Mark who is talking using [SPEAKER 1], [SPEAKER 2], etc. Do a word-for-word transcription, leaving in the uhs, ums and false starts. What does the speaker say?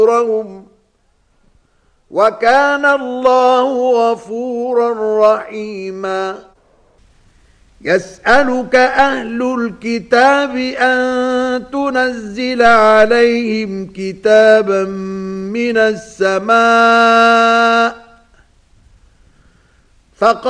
[SPEAKER 1] وكان الله غفورا رحيما. يسألك أهل الكتاب أن تنزل عليهم كتابا من السماء فقال